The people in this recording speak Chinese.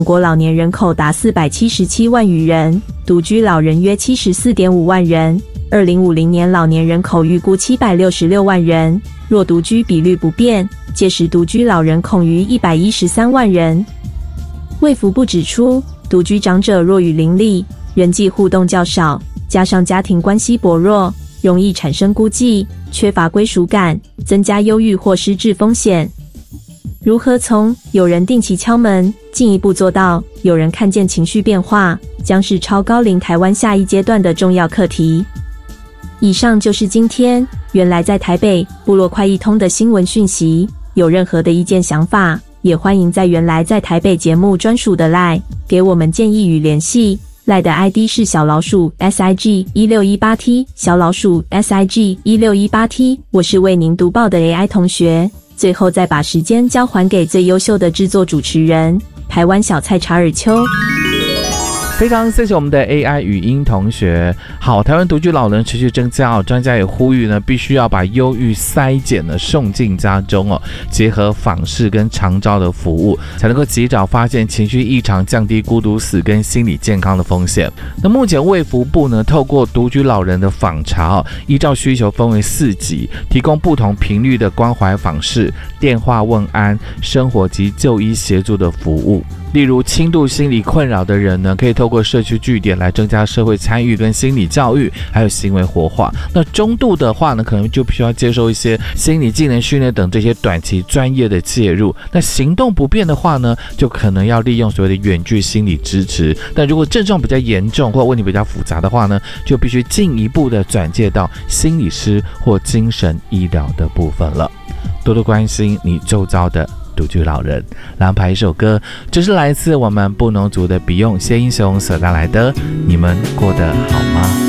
国老年人口达477万余人，独居老人约 74.5 万人。2050年老年人口预估766万人，若独居比率不变，届时独居老人恐逾113万人。卫福部指出，独居长者弱语伶俐，人际互动较少，加上家庭关系薄弱，容易产生孤寂，缺乏归属感，增加忧郁或失智风险。如何从有人定期敲门进一步做到有人看见情绪变化，将是超高龄台湾下一阶段的重要课题。以上就是今天原来在台北部落快易通的新闻讯息，有任何的意见想法，也欢迎在原来在台北节目专属的 LINE 给我们建议与联系。LINE 的 ID 是小老鼠 SIG1618T 小老鼠 SIG1618T。 我是为您读报的 AI 同学。最后再把时间交还给最优秀的制作主持人台湾小菜查尔丘。 非常谢谢我们的 AI 语音同学。好，台湾独居老人持续增加专家也呼吁呢，必须要把忧郁筛检呢送进家中结合访视跟长照的服务，才能够及早发现情绪异常，降低孤独死跟心理健康的风险。那目前卫福部呢，透过独居老人的访查依照需求分为4级，提供不同频率的关怀访视、电话问安、生活及就医协助的服务。例如轻度心理困扰的人呢，可以透过社区据点来增加社会参与跟心理教育，还有行为活化。那中度的话呢，可能就必须要接受一些心理技能训练等这些短期专业的介入。那行动不便的话呢，就可能要利用所谓的远距心理支持。但如果症状比较严重或问题比较复杂的话呢，就必须进一步的转介到心理师或精神医疗的部分了。多多关心你周遭的独居老人。来安排一首歌，这是来自我们布农族的比用谢英雄所带来的《你们过得好吗》。